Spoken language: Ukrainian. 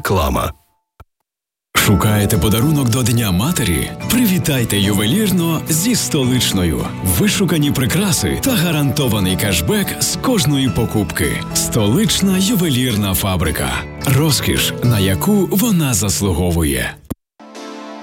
Реклама. Шукаєте подарунок до Дня матері? Привітайте ювелірно зі Столичною. Вишукані прикраси та гарантований кешбек з кожної покупки. Столична ювелірна фабрика. Розкіш, на яку вона заслуговує.